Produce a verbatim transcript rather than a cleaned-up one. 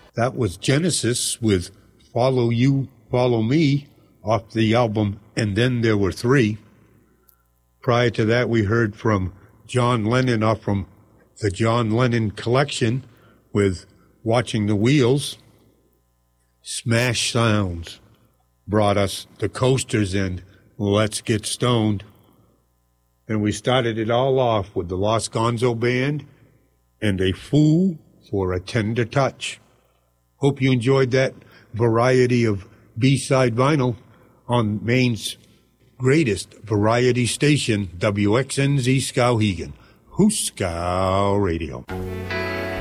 That was Genesis with Follow You, Follow Me off the album And Then There Were Three. Prior to that, we heard from John Lennon off from the John Lennon Collection with Watching the Wheels. Smash Sounds brought us the Coasters and Let's Get Stoned. And we started it all off with the Los Gonzo Band and A Fool for a Tender Touch. Hope you enjoyed that variety of B-side vinyl on Maine's greatest variety station, W X N Z Skowhegan, Hooskow Radio.